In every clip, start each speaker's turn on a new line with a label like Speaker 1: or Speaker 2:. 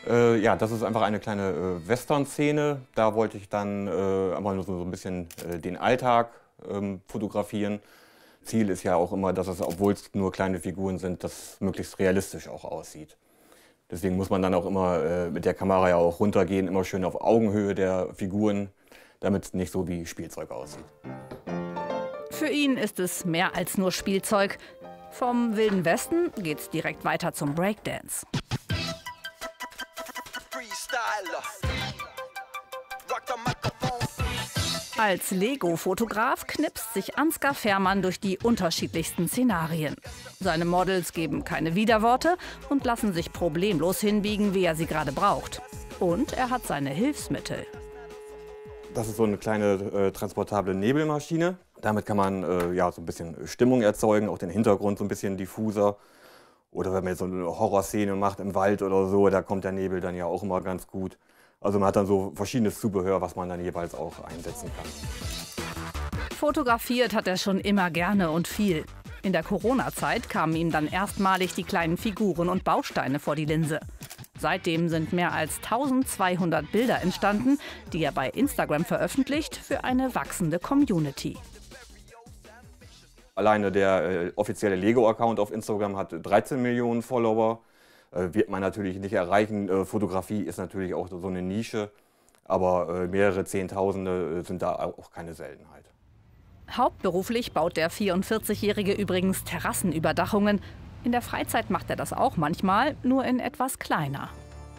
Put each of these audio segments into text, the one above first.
Speaker 1: Ja, das ist einfach eine kleine Western-Szene. Da wollte ich dann einfach nur so ein bisschen den Alltag fotografieren. Ziel ist ja auch immer, dass es, obwohl es nur kleine Figuren sind, das möglichst realistisch auch aussieht. Deswegen muss man dann auch immer mit der Kamera ja auch runtergehen, immer schön auf Augenhöhe der Figuren, damit es nicht so wie Spielzeug aussieht.
Speaker 2: Für ihn ist es mehr als nur Spielzeug. Vom Wilden Westen geht's direkt weiter zum Breakdance. Als Lego-Fotograf knipst sich Ansgar Fährmann durch die unterschiedlichsten Szenarien. Seine Models geben keine Widerworte und lassen sich problemlos hinbiegen, wie er sie gerade braucht. Und er hat seine Hilfsmittel.
Speaker 1: Das ist so eine kleine transportable Nebelmaschine. Damit kann man ja, so ein bisschen Stimmung erzeugen, auch den Hintergrund so ein bisschen diffuser. Oder wenn man jetzt so eine Horrorszene macht im Wald oder so, da kommt der Nebel dann ja auch immer ganz gut. Also man hat dann so verschiedenes Zubehör, was man dann jeweils auch einsetzen kann.
Speaker 2: Fotografiert hat er schon immer gerne und viel. In der Corona-Zeit kamen ihm dann erstmalig die kleinen Figuren und Bausteine vor die Linse. Seitdem sind mehr als 1200 Bilder entstanden, die er bei Instagram veröffentlicht für eine wachsende Community.
Speaker 1: Alleine der offizielle Lego-Account auf Instagram hat 13 Millionen Follower. Wird man natürlich nicht erreichen. Fotografie ist natürlich auch so eine Nische, aber mehrere Zehntausende sind da auch keine Seltenheit.
Speaker 2: Hauptberuflich baut der 44-Jährige übrigens Terrassenüberdachungen. In der Freizeit macht er das auch manchmal, nur in etwas kleiner.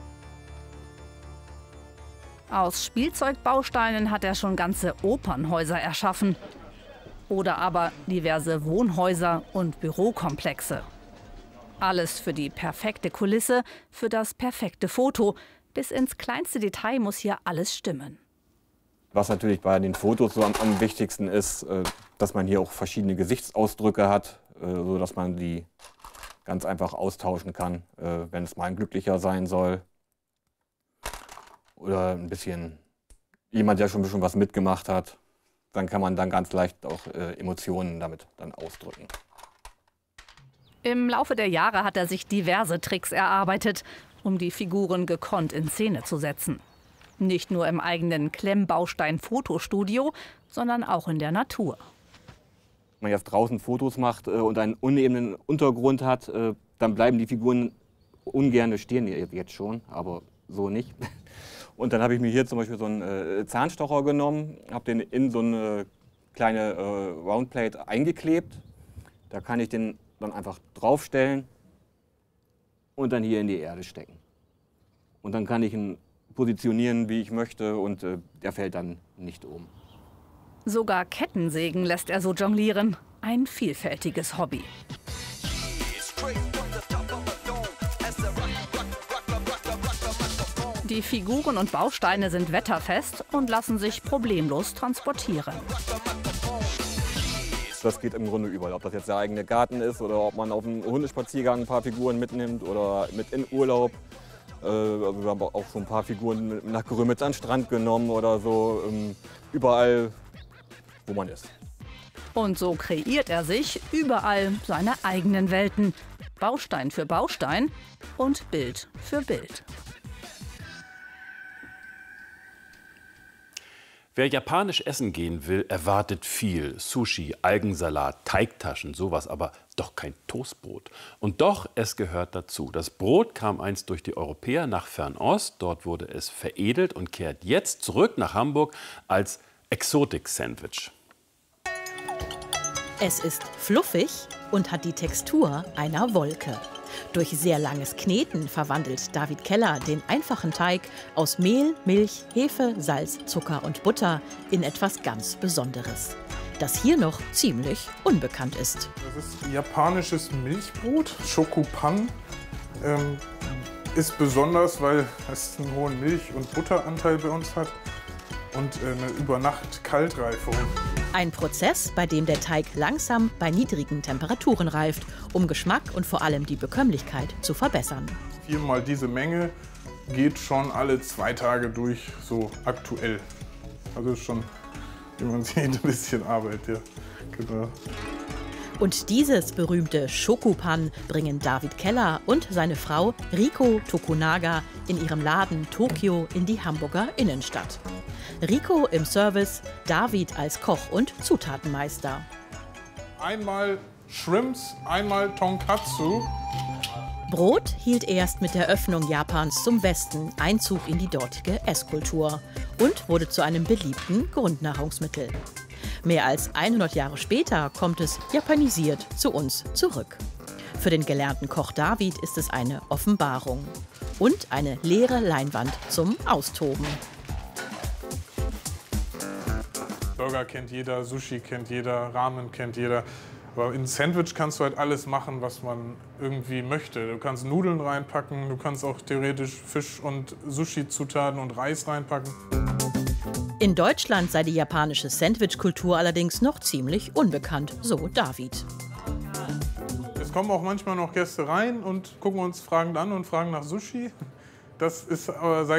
Speaker 2: Aus Spielzeugbausteinen hat er schon ganze Opernhäuser erschaffen. Oder aber diverse Wohnhäuser und Bürokomplexe. Alles für die perfekte Kulisse, für das perfekte Foto. Bis ins kleinste Detail muss hier alles stimmen.
Speaker 1: Was natürlich bei den Fotos so am wichtigsten ist, dass man hier auch verschiedene Gesichtsausdrücke hat, sodass man die ganz einfach austauschen kann, wenn es mal ein glücklicher sein soll. Oder ein bisschen jemand, der schon ein bisschen was mitgemacht hat. Dann kann man dann ganz leicht auch Emotionen damit dann ausdrücken.
Speaker 2: Im Laufe der Jahre hat er sich diverse Tricks erarbeitet, um die Figuren gekonnt in Szene zu setzen. Nicht nur im eigenen Klemmbaustein-Fotostudio, sondern auch in der Natur.
Speaker 1: Wenn man jetzt draußen Fotos macht und einen unebenen Untergrund hat, dann bleiben die Figuren ungern stehen, jetzt schon, aber so nicht. Und dann habe ich mir hier zum Beispiel so einen Zahnstocher genommen, habe den in so eine kleine Roundplate eingeklebt. Da kann ich den dann einfach draufstellen und dann hier in die Erde stecken. Und dann kann ich ihn positionieren, wie ich möchte, und der fällt dann nicht um.
Speaker 2: Sogar Kettensägen lässt er so jonglieren. Ein vielfältiges Hobby. Die Figuren und Bausteine sind wetterfest und lassen sich problemlos transportieren.
Speaker 1: Das geht im Grunde überall, ob das jetzt der eigene Garten ist oder ob man auf einem Hundespaziergang ein paar Figuren mitnimmt oder mit in Urlaub. Also wir haben auch schon ein paar Figuren nach Grömitz an den Strand genommen oder so, überall, wo man ist.
Speaker 2: Und so kreiert er sich überall seine eigenen Welten. Baustein für Baustein und Bild für Bild.
Speaker 3: Wer japanisch essen gehen will, erwartet viel. Sushi, Algensalat, Teigtaschen, sowas, aber doch kein Toastbrot. Und doch, es gehört dazu. Das Brot kam einst durch die Europäer nach Fernost. Dort wurde es veredelt und kehrt jetzt zurück nach Hamburg als Exotik-Sandwich.
Speaker 4: Es ist fluffig und hat die Textur einer Wolke. Durch sehr langes Kneten verwandelt David Keller den einfachen Teig aus Mehl, Milch, Hefe, Salz, Zucker und Butter in etwas ganz Besonderes, das hier noch ziemlich unbekannt ist.
Speaker 5: Das ist japanisches Milchbrot, Shokupan. Ist besonders, weil es einen hohen Milch- und Butteranteil bei uns hat und eine Übernacht-Kaltreifung.
Speaker 4: Ein Prozess, bei dem der Teig langsam bei niedrigen Temperaturen reift, um Geschmack und vor allem die Bekömmlichkeit zu verbessern.
Speaker 5: 4-mal diese Menge geht schon alle 2 Tage durch, so aktuell. Also ist schon, wie man sieht, ein bisschen Arbeit, ja. Genau.
Speaker 4: Und dieses berühmte Shokupan bringen David Keller und seine Frau Riko Tokunaga in ihrem Laden Tokio in die Hamburger Innenstadt. Rico im Service, David als Koch und Zutatenmeister.
Speaker 5: Einmal Shrimps, einmal Tonkatsu.
Speaker 4: Brot hielt erst mit der Öffnung Japans zum Westen Einzug in die dortige Esskultur und wurde zu einem beliebten Grundnahrungsmittel. Mehr als 100 Jahre später kommt es japanisiert zu uns zurück. Für den gelernten Koch David ist es eine Offenbarung und eine leere Leinwand zum Austoben.
Speaker 5: Burger kennt jeder, Sushi kennt jeder, Ramen kennt jeder. Aber in Sandwich kannst du halt alles machen, was man irgendwie möchte. Du kannst Nudeln reinpacken, du kannst auch theoretisch Fisch- und Sushi-Zutaten und Reis reinpacken.
Speaker 4: In Deutschland sei die japanische Sandwich-Kultur allerdings noch ziemlich unbekannt, so David.
Speaker 5: Es kommen auch manchmal noch Gäste rein und gucken uns fragend an und fragen nach Sushi. Das ist aber seit